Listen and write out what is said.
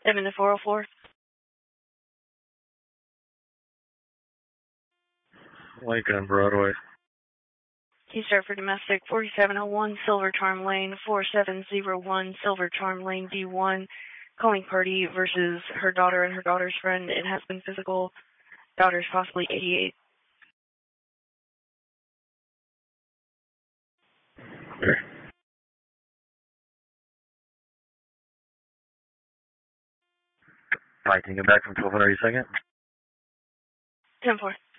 7 to 404. Lincoln, Broadway. Key start for domestic 4701 Silver Charm Lane, 4701 Silver Charm Lane D1. Calling party versus her daughter and her daughter's friend. It has been physical. Daughter's possibly 88. Okay. Hi, can you get back from 1200 second? 10-4.